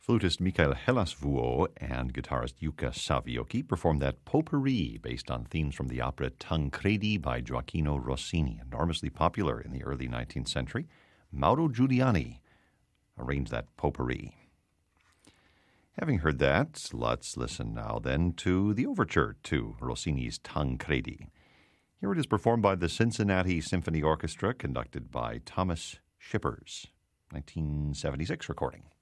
Flutist Mikael Hellasvuo and guitarist Jukka Savioki performed that potpourri based on themes from the opera Tancredi by Gioacchino Rossini, enormously popular in the early 19th century. Mauro Giuliani arranged that potpourri. Having heard that, let's listen now then to the overture to Rossini's Tancredi. Here it is performed by the Cincinnati Symphony Orchestra, conducted by Thomas Shippers, 1976 recording.